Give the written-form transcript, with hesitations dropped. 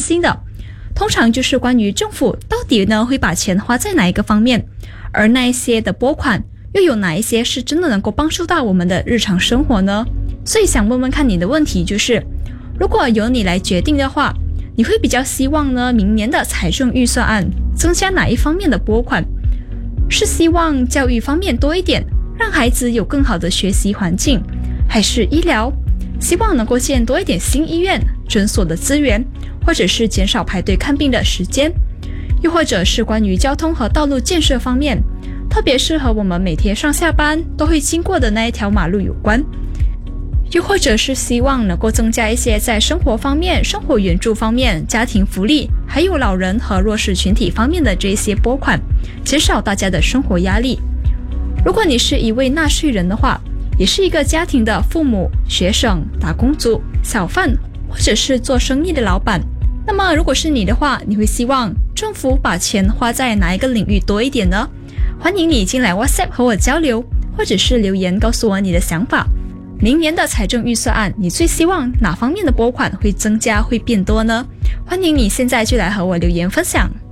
心的，通常就是关于政府到底呢会把钱花在哪一个方面，而那一些的拨款又有哪一些是真的能够帮助到我们的日常生活呢？所以想问问看你的问题就是，如果由你来决定的话，你会比较希望呢明年的财政预算案增加哪一方面的拨款？是希望教育方面多一点，让孩子有更好的学习环境，还是医疗？希望能够建多一点新医院、诊所的资源，或者是减少排队看病的时间，又或者是关于交通和道路建设方面，特别是和我们每天上下班都会经过的那一条马路有关，又或者是希望能够增加一些在生活方面、生活援助方面、家庭福利，还有老人和弱势群体方面的这些拨款，减少大家的生活压力。如果你是一位纳税人的话，也是一个家庭的父母、学生、打工族、小贩，或者是做生意的老板，那么如果是你的话，你会希望政府把钱花在哪一个领域多一点呢？欢迎你进来 WhatsApp 和我交流，或者是留言告诉我你的想法。明年的财政预算案，你最希望哪方面的拨款会增加、会变多呢？欢迎你现在就来和我留言分享。